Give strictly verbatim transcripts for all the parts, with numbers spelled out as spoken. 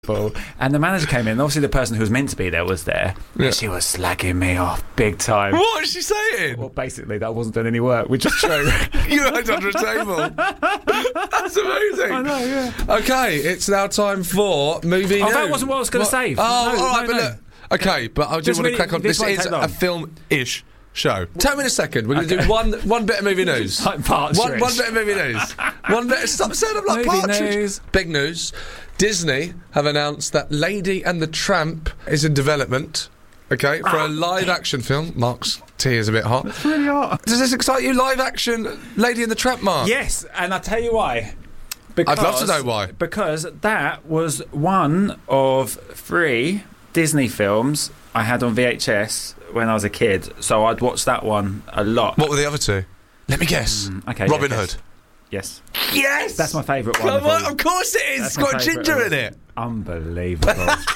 And the manager came in, and obviously the person who was meant to be there was there, yeah. and she was slagging me off big time. What is she saying? Well, basically, that I wasn't doing any work, which is true. You hid under a table. That's amazing. I know, yeah. Okay, it's now time for movie Oh, news. that wasn't what I was going to say. Oh, No, all right, no, but no. look. Okay, but I do Just want to really- crack on. this This won't is take a long. film-ish show. Tell me in a second. We're going to Okay. do one one bit of movie news. Like partridge. One, one bit of movie news. One bit. Stop saying I'm like Movie partridge. news. Big news. Disney have announced that Lady and the Tramp is in development. Okay, for a live-action film. Mark's tea is a bit hot. It's really hot. Does this excite you? Live-action Lady and the Tramp, Mark? Yes, and I'll tell you why. Because, I'd love to know why. Because that was one of three Disney films I had on V H S when I was a kid, so I'd watch that one a lot. What were the other two? Let me guess. Mm, okay, Robin yeah, Hood. Yes. Yes! That's my favourite one. Come of on, all. of course it is. That's It's my got favourite ginger one. in it. Unbelievable.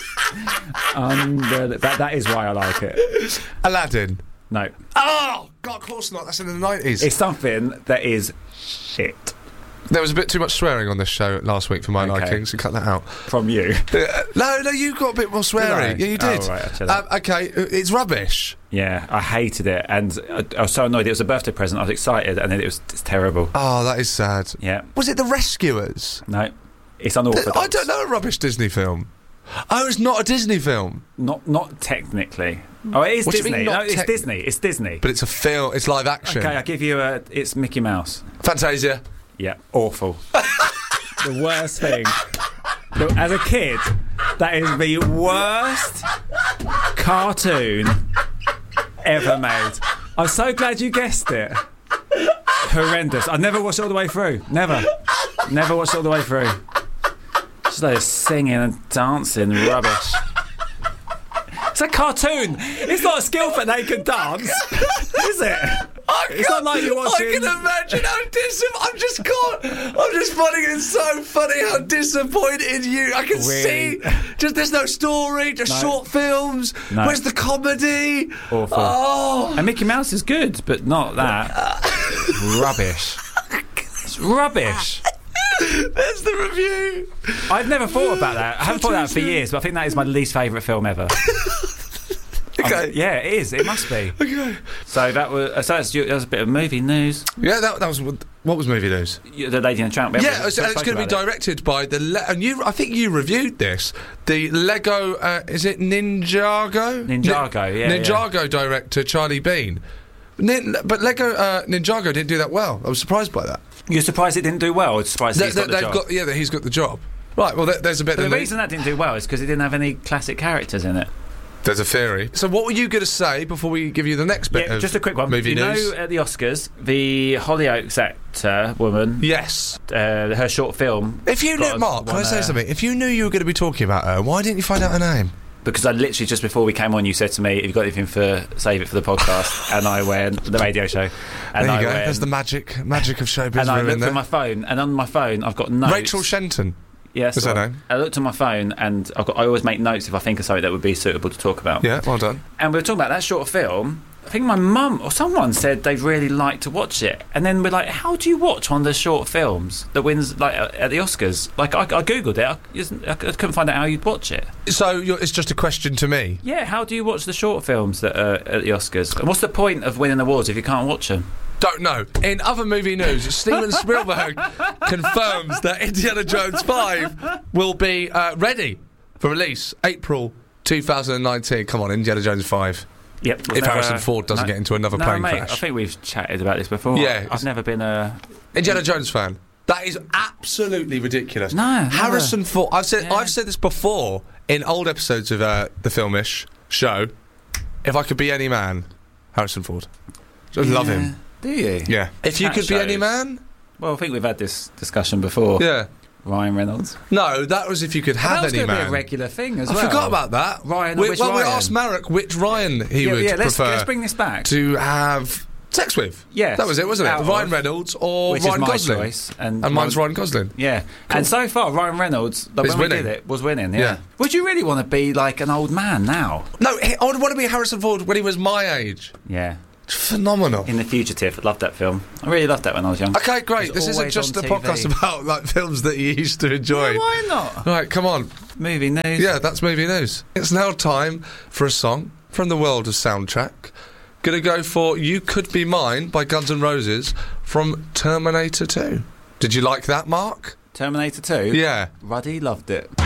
Unbel- that, that is why I like it. Aladdin. No. Oh, God, of course not. That's in the nineties. It's something that is shit. There was a bit too much swearing on this show last week for my Okay. liking, so cut that out. From you. Uh, no, no, you got a bit more swearing. Did I? Yeah, you did. Oh, right, actually. um, okay, uh, it's rubbish. Yeah, I hated it, and I, I was so annoyed. It was a birthday present. I was excited, and then it was it's terrible. Oh, that is sad. Yeah. Was it The Rescuers? No. It's unorthodox. I don't know a rubbish Disney film. Oh, it's not a Disney film. Not not technically. Oh, it is What do you Disney. mean No, not it's tec- Disney. It's Disney. But it's a film. It's live action. Okay, I'll give you a... It's Mickey Mouse. Fantasia. Yeah, awful. The worst thing. The- As a kid, that is the worst cartoon ever made. I'm so glad you guessed it. Horrendous. I never watched it all the way through. Never. Never watched it all the way through. Just like singing and dancing rubbish. It's a cartoon. It's not a skill that they can dance, is it? I It's not like you're watching... I can imagine how disappointed. I'm just caught. I'm just finding it so funny how disappointed you. I can Really? see. Just there's no story. Just No. short films. No. Where's the comedy? Awful. Oh. And Mickey Mouse is good, but not that. Rubbish. It's rubbish. There's the review. I've never thought about that. I haven't thought about that for years, but I think that is my least favourite film ever. Okay. Um, yeah, it is. It must be. Okay. So that was uh, so that's, that was a bit of movie news. Yeah, that, that was what was movie news. You- The Lady and the Tramp. we Yeah, haven't it's, it's spoken going to be about it. directed by the Le- and you. I think you reviewed this. The Lego. Uh, is it Ninjago? Ninjago, yeah, Ninjago director Charlie Bean. Nin- but Lego uh, Ninjago didn't do that well. I was surprised by that. You're surprised it didn't do well, or surprised They- he's got they- the they've job? got yeah, that he's got the job. Right. Well, there, there's a bit. But the that- reason that didn't do well is because it didn't have any classic characters in it. There's a theory. So, what were you going to say before we give you the next bit? Yeah, of just a quick one. Movie you news. know, at the Oscars, the Hollyoaks actor woman, Yes. uh, her short film. If you got knew, Mark, can I won, say uh, something? If you knew you were going to be talking about her, why didn't you find out her name? Because I literally just before we came on, you said to me, "Have you got anything for save it for the podcast?" And I went the radio show. And there you I go. went, There's the magic, magic of showbiz. and I room in looked there. at my phone, and on my phone I've got notes. Rachel Shenton. Yes, What's her name? I looked at my phone, and I've got, I always make notes if I think of something that would be suitable to talk about. Yeah, well done. And we were talking about that short film. I think my mum or someone said they'd really like to watch it, and then we're like, "How do you watch one of the short films that wins like uh, at the Oscars?" Like I, I googled it, I, isn't- I couldn't find out how you'd watch it. So you're, it's just a question to me. Yeah, how do you watch the short films that are at the Oscars? And what's the point of winning awards if you can't watch them? Don't know. In other movie news, Steven Spielberg confirms that Indiana Jones five will be uh, ready for release April twenty nineteen. Come on, Indiana Jones five. Yep. If Harrison Ford doesn't no, get into another no, plane mate, crash. I think we've chatted about this before. Yeah, it's- I've never been a. Indiana Jones fan. That is absolutely ridiculous. No, never. Harrison Ford. I've said Yeah. I've said this before in old episodes of uh, the Filmish show. If I could be any man, Harrison Ford. Just love Yeah. him. Do you? Yeah. If you That could be any shows. man, Well, I think we've had this discussion before. yeah. Ryan Reynolds. No, that was if you could have that was any going to be man. a regular thing as I well. forgot about that. Ryan, We, which well, we Ryan? asked Marek which Ryan he yeah, would yeah, let's, prefer let's bring this back. to have sex with. Yes. That was it, wasn't it? Out Ryan of, Reynolds or which Ryan is my Gosling. choice. And, And mine's Ryan- Ryan Gosling. Yeah. And so far, Ryan Reynolds, like, Is when we winning. did it, was winning, yeah. Yeah. Would you really want to be like an old man now? No, he- I would want to be Harrison Ford when he was my age. Yeah. Phenomenal. In The Fugitive, I loved that film. I really loved that when I was young. Okay, great. It was This isn't always just a on T V. podcast about like films that you used to enjoy. Yeah, why not? Right, come on. Movie news. Yeah, that's movie news. It's now time for a song from the world of soundtrack. Gonna go for You Could Be Mine by Guns N' Roses from Terminator two. Did you like that, Mark? Terminator two? Yeah. Ruddy loved it.